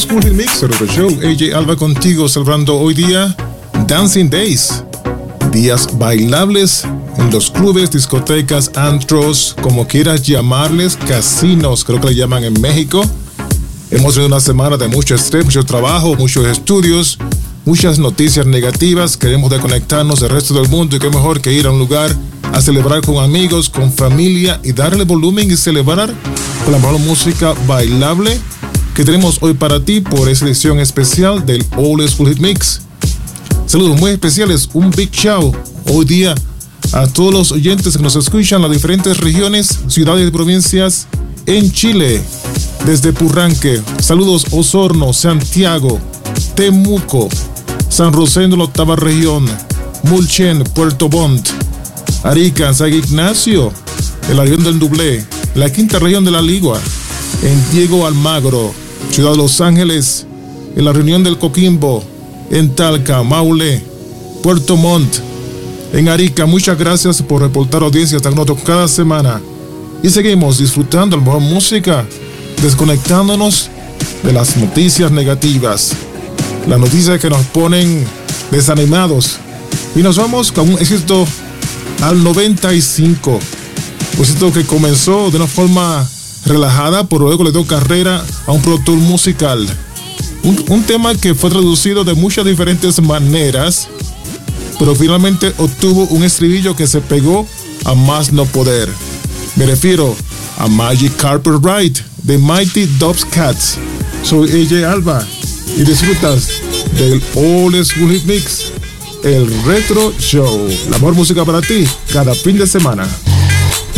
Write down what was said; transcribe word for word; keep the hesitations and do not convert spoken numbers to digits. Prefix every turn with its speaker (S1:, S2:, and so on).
S1: School Hit Mix, el show. A J Alba contigo, celebrando hoy día Dancing Days, días bailables en los clubes, discotecas, antros, como quieras llamarles, casinos, creo que le llaman en México. Hemos tenido una semana de mucho estrés, mucho trabajo, muchos estudios, muchas noticias negativas. Queremos desconectarnos del resto del mundo y qué mejor que ir a un lugar a celebrar con amigos, con familia y darle volumen y celebrar con la mejor música bailable que tenemos hoy para ti por esa edición especial del Old School Hit Mix. Saludos muy especiales, un big shout hoy día a todos los oyentes que nos escuchan en las diferentes regiones, ciudades y provincias en Chile. Desde Purranque, saludos Osorno, Santiago, Temuco, San Rosendo, la octava región, Mulchen, Puerto Montt, Arica, San Ignacio, en la región del Dublé, la quinta región de la Ligua, en Diego Almagro, Ciudad de Los Ángeles, en la reunión del Coquimbo, en Talca, Maule, Puerto Montt, en Arica. Muchas gracias por reportar audiencia hasta nosotros cada semana. Y seguimos disfrutando de la mejor música, desconectándonos de las noticias negativas, las noticias que nos ponen desanimados. Y nos vamos con un éxito al noventa y cinco. Un éxito que comenzó de una forma relajada, pero luego le dio carrera a un productor musical. Un, un tema que fue traducido de muchas diferentes maneras, pero finalmente obtuvo un estribillo que se pegó a más no poder. Me refiero a Magic Carpet Ride de Mighty Dubs Cats. Soy A J Alba y disfrutas del Old School Hit Mix, el Retro Show. La mejor música para ti cada fin de semana.